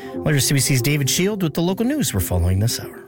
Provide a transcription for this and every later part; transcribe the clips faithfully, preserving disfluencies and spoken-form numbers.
Well, here's C B C's David Shield with the local news we're following this hour.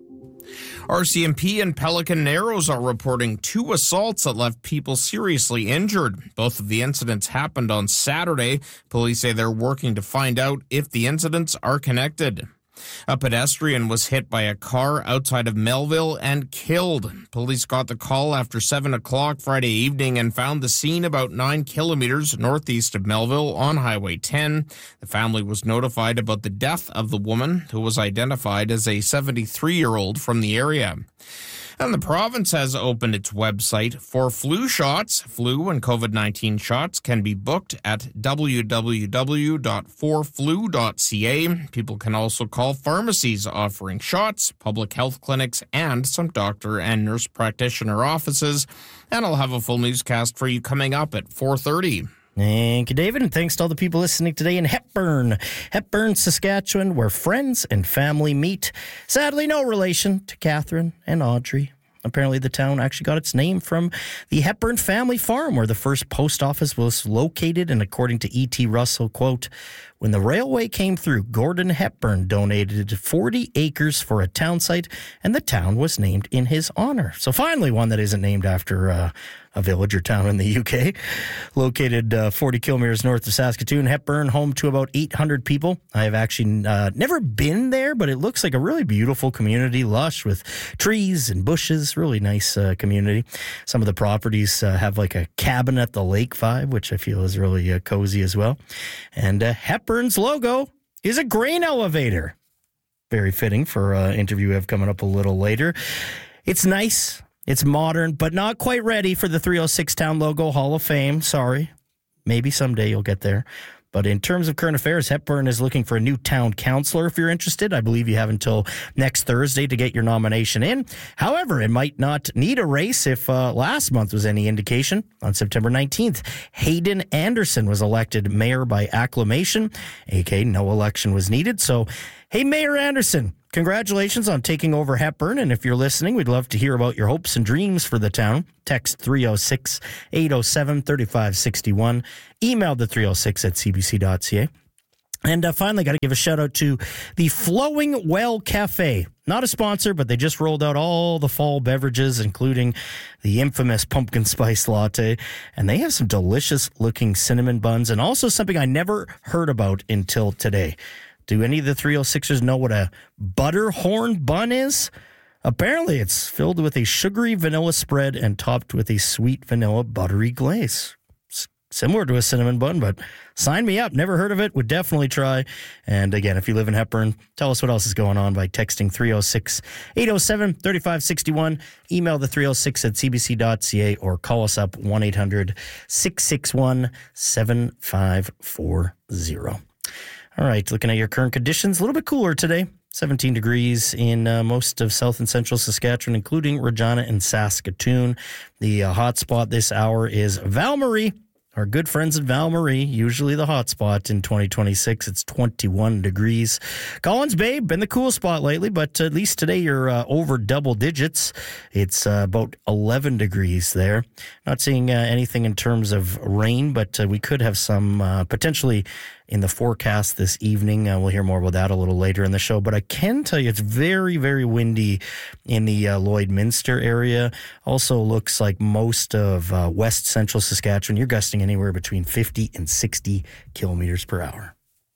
R C M P and Pelican Narrows are reporting two assaults that left people seriously injured. Both of the incidents happened on Saturday. Police say they're working to find out if the incidents are connected. A pedestrian was hit by a car outside of Melville and killed. Police got the call after seven o'clock Friday evening and found the scene about nine kilometers northeast of Melville on Highway ten. The family was notified about the death of the woman, who was identified as a seventy-three-year-old from the area. And the province has opened its website for flu shots. Flu and COVID nineteen shots can be booked at w w w dot for flu dot c a. People can also call pharmacies offering shots, public health clinics, and some doctor and nurse practitioner offices. And I'll have a full newscast for you coming up at four thirty. Thank you, David, and thanks to all the people listening today in Hepburn, Hepburn, Saskatchewan, where friends and family meet. Sadly, no relation to Catherine and Audrey. Apparently, the town actually got its name from the Hepburn family farm, where the first post office was located. And according to E T. Russell, quote, when the railway came through, Gordon Hepburn donated forty acres for a town site, and the town was named in his honor. So finally, one that isn't named after uh, a village or town in the U K. Located uh, forty kilometers north of Saskatoon, Hepburn, home to about eight hundred people. I have actually uh, never been there, but it looks like a really beautiful community, lush with trees and bushes. Really nice uh, community. Some of the properties uh, have like a cabin at the lake vibe, which I feel is really uh, cozy as well. And uh, Hepburn's logo is a grain elevator. Very fitting for an uh, interview we have coming up a little later. It's nice. It's modern, but not quite ready for the three oh six Town Logo Hall of Fame. Sorry. Maybe someday you'll get there. But in terms of current affairs, Hepburn is looking for a new town councillor. If you're interested, I believe you have until next Thursday to get your nomination in. However, it might not need a race if uh, last month was any indication. On September nineteenth, Hayden Anderson was elected mayor by acclamation, aka no election was needed. So, hey, Mayor Anderson, congratulations on taking over Hepburn. And if you're listening, we'd love to hear about your hopes and dreams for the town. Text three oh six, eight oh seven, three five six one. Email the three oh six at c b c dot c a. And uh, finally, got to give a shout out to the Flowing Well Cafe. Not a sponsor, but they just rolled out all the fall beverages, including the infamous pumpkin spice latte. And they have some delicious looking cinnamon buns and also something I never heard about until today. Do any of the three oh sixers know what a butterhorn bun is? Apparently, it's filled with a sugary vanilla spread and topped with a sweet vanilla buttery glaze. It's similar to a cinnamon bun, but sign me up. Never heard of it. Would definitely try. And again, if you live in Hepburn, tell us what else is going on by texting three oh six, eight oh seven, three five six one. Email the three oh six at c b c dot c a or call us up one eight hundred, six six one, seven five four zero. All right, looking at your current conditions, a little bit cooler today. seventeen degrees in uh, most of south and central Saskatchewan, including Regina and Saskatoon. The uh, hot spot this hour is Val-Marie. Our good friends at Val-Marie, usually the hot spot in twenty twenty-six. It's twenty-one degrees. Collins Bay, been the cool spot lately, but at least today you're uh, over double digits. It's uh, about eleven degrees there. Not seeing uh, anything in terms of rain, but uh, we could have some uh, potentially in the forecast this evening. Uh, we'll hear more about that a little later in the show. But I can tell you it's very, very windy in the uh, Lloydminster area. Also looks like most of uh, west central Saskatchewan, you're gusting anywhere between fifty and sixty kilometers per hour.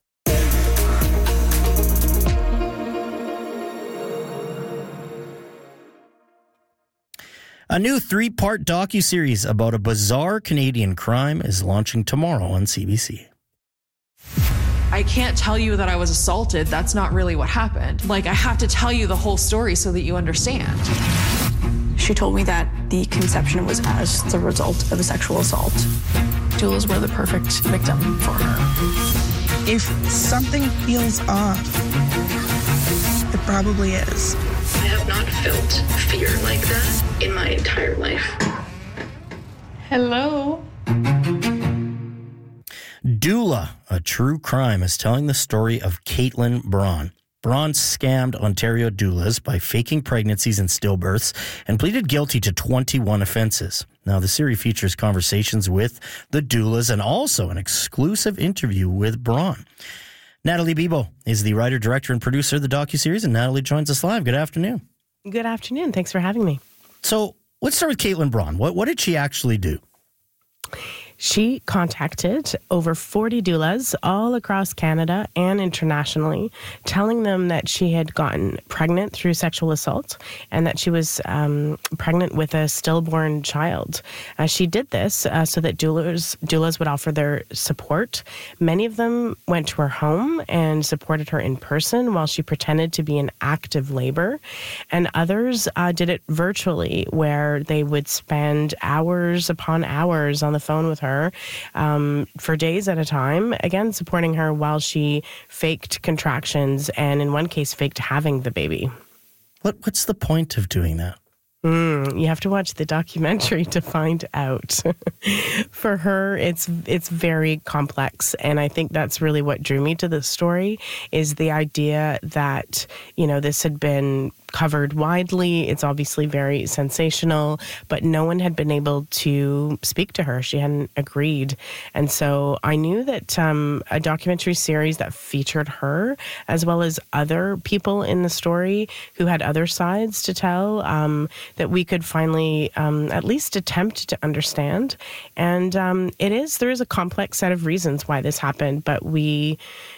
A new three-part docuseries about a bizarre Canadian crime is launching tomorrow on C B C. I can't tell you that I was assaulted. That's not really what happened. Like, I have to tell you the whole story so that you understand. She told me that the conception was as the result of a sexual assault. Doulas were the perfect victim for her. If something feels off, it probably is. I have not felt fear like that in my entire life. Hello? Doula, a true crime, is telling the story of Caitlin Braun. Braun scammed Ontario doulas by faking pregnancies and stillbirths and pleaded guilty to twenty-one offenses. Now, the series features conversations with the doulas and also an exclusive interview with Braun. Natalie Bibo is the writer, director, and producer of the docuseries, and Natalie joins us live. Good afternoon. Good afternoon. Thanks for having me. So let's start with Caitlin Braun. What, what did she actually do? She contacted over forty doulas all across Canada and internationally, telling them that she had gotten pregnant through sexual assault and that she was um, pregnant with a stillborn child. Uh, she did this uh, so that doulas, doulas would offer their support. Many of them went to her home and supported her in person while she pretended to be in active labor. And others uh, did it virtually, where they would spend hours upon hours on the phone with her um, for days at a time, again, supporting her while she faked contractions and in one case faked having the baby. What What's the point of doing that? Mm, you have to watch the documentary to find out. For her, it's it's very complex, and I think that's really what drew me to this story, is the idea that, you know, this had been covered widely. It's obviously very sensational, but no one had been able to speak to her. She hadn't agreed. And so I knew that um, a documentary series that featured her, as well as other people in the story who had other sides to tell, um, that we could finally um, at least attempt to understand. And um, it is, there is a complex set of reasons why this happened, but we...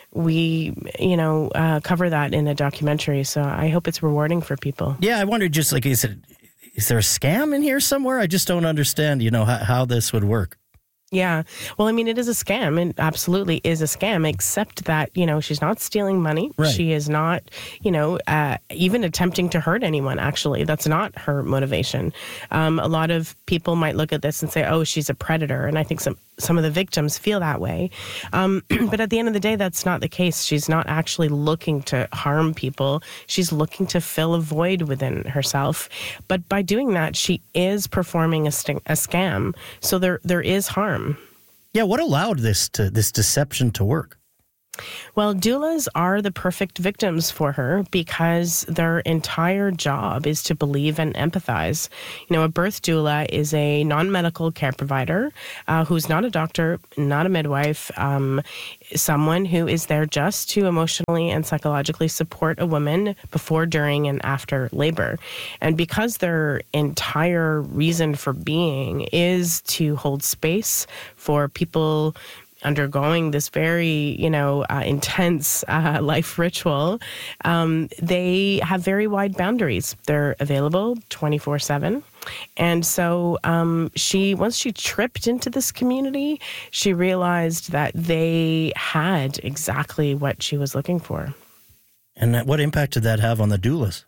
we, you know, uh, cover that in a documentary. So I hope it's rewarding for people. Yeah, I wondered, just like, is it, is there a scam in here somewhere? I just don't understand, you know, how, how this would work. Yeah. Well, I mean, it is a scam. It absolutely is a scam, except that, you know, she's not stealing money. Right. She is not, you know, uh, even attempting to hurt anyone, actually. That's not her motivation. Um, a lot of people might look at this and say, oh, she's a predator. And I think some, some of the victims feel that way. Um, but at the end of the day, that's not the case. She's not actually looking to harm people. She's looking to fill a void within herself. But by doing that, she is performing a, st- a scam. So there there is harm. Yeah, what allowed this to this deception to work? Well, doulas are the perfect victims for her because their entire job is to believe and empathize. You know, a birth doula is a non-medical care provider uh, who's not a doctor, not a midwife, um, someone who is there just to emotionally and psychologically support a woman before, during, and after labor. And because their entire reason for being is to hold space for people undergoing this very, you know, uh, intense uh, life ritual, um, they have very wide boundaries. They're available twenty-four seven. And so um, she, once she tripped into this community, she realized that they had exactly what she was looking for. And that, what impact did that have on the doulas?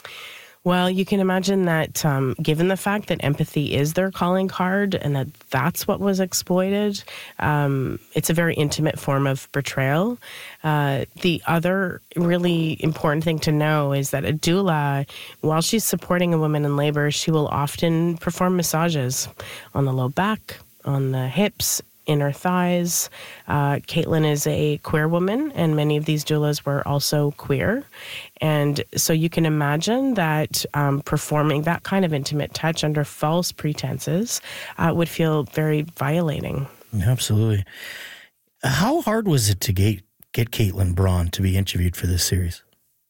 Well, you can imagine that um, given the fact that empathy is their calling card and that that's what was exploited, um, it's a very intimate form of betrayal. Uh, the other really important thing to know is that a doula, while she's supporting a woman in labor, she will often perform massages on the low back, on the hips, inner thighs. Uh, Caitlin is a queer woman, and many of these doulas were also queer. And so you can imagine that um, performing that kind of intimate touch under false pretenses uh, would feel very violating. Absolutely. How hard was it to get, get Caitlin Braun to be interviewed for this series?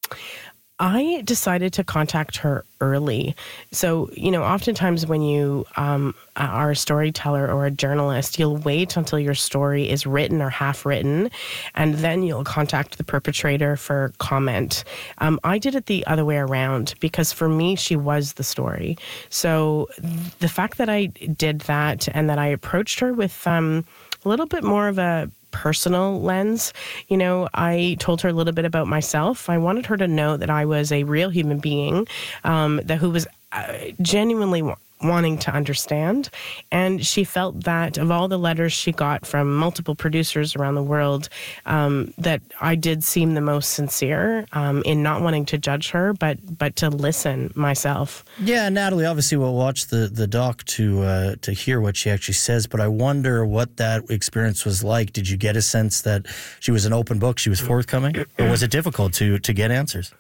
I decided to contact her early. So, you know, oftentimes when you um, are a storyteller or a journalist, you'll wait until your story is written or half written, and then you'll contact the perpetrator for comment. Um, I did it the other way around because for me, she was the story. So the fact that I did that and that I approached her with um, a little bit more of a personal lens. You know, I told her a little bit about myself. I wanted her to know that I was a real human being, um, that who was uh, genuinely wa- wanting to understand. And she felt that of all the letters she got from multiple producers around the world, um, that I did seem the most sincere um, in not wanting to judge her, but but to listen myself. Yeah, Natalie, obviously we'll watch the, the doc to uh, to hear what she actually says, but I wonder what that experience was like. Did you get a sense that she was an open book, she was forthcoming, or was it difficult to, to get answers?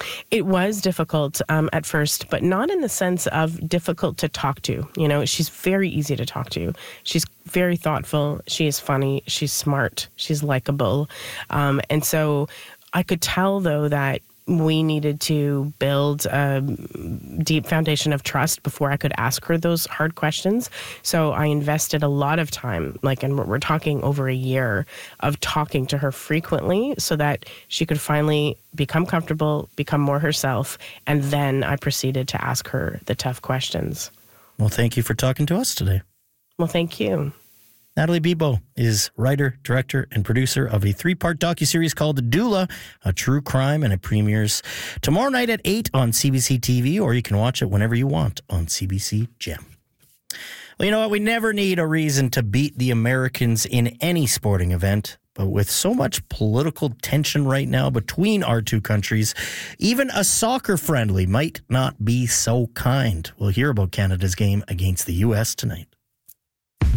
It was difficult um, at first, but not in the sense of difficult to talk to. You know, she's very easy to talk to. She's very thoughtful. She is funny. She's smart. She's likable. Um, and so I could tell, though, that we needed to build a deep foundation of trust before I could ask her those hard questions. So I invested a lot of time, like, and we're talking over a year of talking to her frequently so that she could finally become comfortable, become more herself. And then I proceeded to ask her the tough questions. Well, thank you for talking to us today. Well, thank you. Natalie Bibeau is writer, director, and producer of a three-part docuseries called Doula, a true crime, and it premieres tomorrow night at eight on C B C T V, or you can watch it whenever you want on C B C Gem. Well, you know what? We never need a reason to beat the Americans in any sporting event. But with so much political tension right now between our two countries, even a soccer friendly might not be so kind. We'll hear about Canada's game against the U S tonight.